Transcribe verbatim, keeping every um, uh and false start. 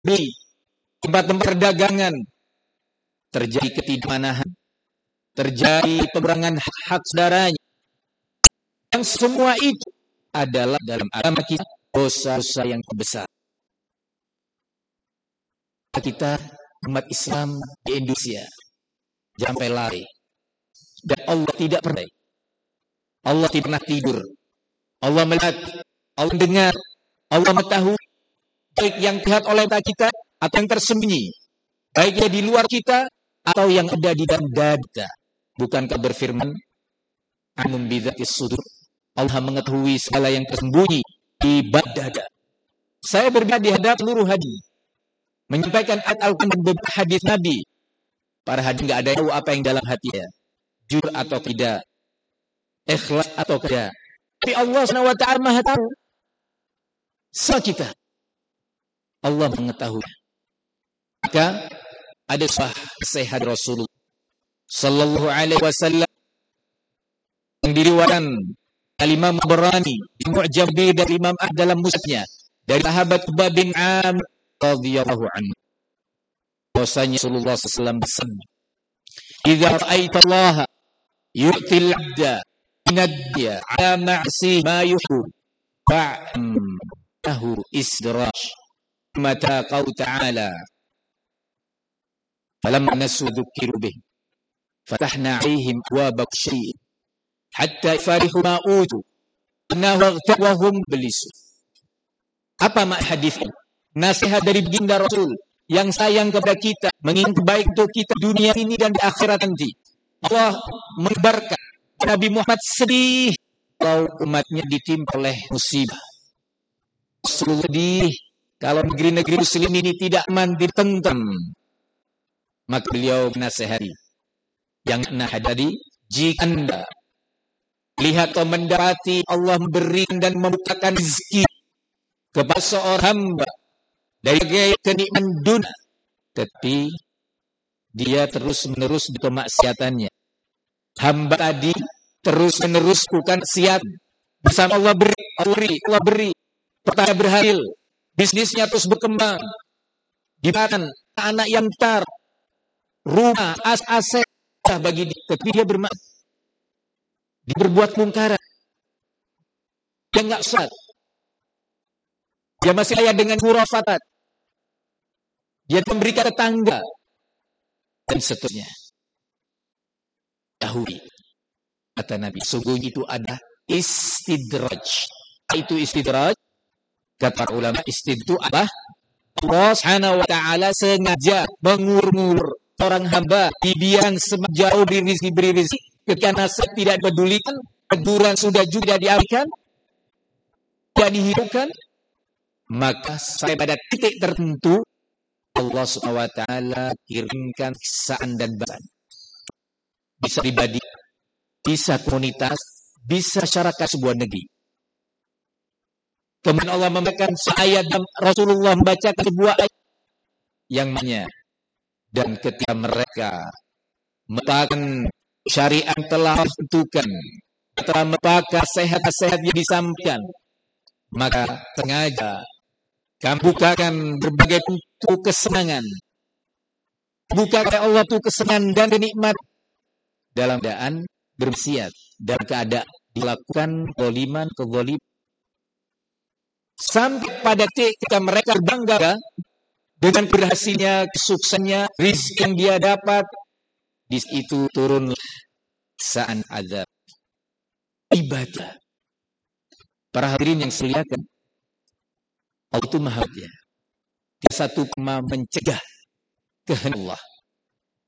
beli, tempat-tempat perdagangan, terjadi ketidakmanahan, terjadi pengurangan hak-hak saudaranya. Yang semua itu adalah dalam agama kita dosa-dosa yang besar. Kita umat Islam di Indonesia jangan sampai lari. Dan Allah tidak pernah. Allah tidak pernah tidur. Allah melihat, Allah dengar, Allah mengetahui baik yang terlihat oleh mata kita atau yang tersembunyi, baiknya di luar kita atau yang ada di dalam dada. Bukankah berfirman, "Amun bidzatis sudur"? Allah mengetahui segala yang tersembunyi di bad dada. Saya berbicara di hadapan seluruh hadirin, menyampaikan ayat Al-Quran dan beberapa hadis Nabi. Para hadirin tidak ada yang tahu apa yang dalam hatinya, jujur atau tidak, ikhlas atau tidak. Tapi Allah subhanahu wa taala Maha tahu. Semua kita Allah mengetahui. Maka ada sebuah nasihat Rasulullah sallallahu alaihi wasallam yang diriwayatkan Imam Berani, Mu'jam bi dari Imam Ahmad dalam musnadnya dari sahabat Uqbah bin Amir radhiyallahu anhu. Bahwasanya Rasulullah sallallahu alaihi wasallam bersabda, "Idza ra'aita Allah yu'til 'abda min ad-dunya 'ala ma'si ma yuhibbu fa'amhu istidraj." Mata qau ta'ala falamma nasu dhukiru bih fatahna 'alaihim abwaaba syai' hatta farihu ma utu annahu wahum bilisu. Apa makna hadis ini? Nasihat dari baginda Rasul yang sayang kepada kita, menginginkan kebaikan untuk kita dunia ini dan di akhirat nanti. Allah mengabarkan Nabi Muhammad sedih kalau umatnya ditimpa oleh musibah. Rasulullah sedih kalau negeri-negeri muslim ini tidak aman, ditentram. Maka beliau menasihati yang nahadari, jika Anda lihat atau mendapati Allah memberikan dan membukakan rezeki kepada seorang hamba dari kenikmatan dunia, tapi dia terus-menerus di kemaksiatannya. Hamba tadi terus-menerus bukan maksiat. Bersama Allah beri, Allah beri, Allah beri. Pertanyaan berhasil, bisnisnya terus berkembang. Dimakan anak yang tar, rumah, as-aset bagi dia, tapi dia bermaksiat. Dia berbuat mungkaran. Dia enggak sholat. Dia masih kaya dengan khurafatat. Dia memberikan tetangga dan seterusnya. Dahului kata Nabi, sungguh itu ada istidraj. Itu istidraj. Kata ulama, istidraj itu adalah Allah Subhanahu wa taala sengaja mengur-ngur orang hamba, dibiarkan sejauh diri rezeki beri rezeki. Ketika nasib tidak pedulikan, teguran sudah juga diabaikan, tidak dihiraukan, maka sampai pada titik tertentu Allah subhanahu wa taala kirimkan siksaan dan balasan. Bisa pribadi, bisa komunitas, bisa masyarakat sebuah negeri. Kemudian Allah membacakan ayat dan Rasulullah membacakan sebuah ayat yang mana, dan ketika mereka melakukan syariat telah ditentukan, telah merupakan sehat-sehat yang disampaikan, maka sengaja kami bukakan berbagai pintu kesenangan, bukakan Allah itu kesenangan dan nikmat dalam keadaan bermaksiat, dalam keadaan dilakukan kezaliman kezaliman, sampai pada titik ketika mereka berbangga dengan berhasilnya, kesuksesannya, rezeki yang dia dapat. Di situ turun saan azab. Ibadah. Para hadirin yang saya muliakan, Allah itu Maha Dia. Dia satu maha mencegah kehendak Allah.